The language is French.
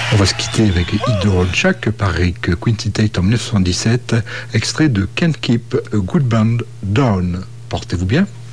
On va se quitter avec Hit the Road Jack par Rick Quincy Tate en 1977, extrait de Can't Keep a Good Band Down. Portez-vous bien.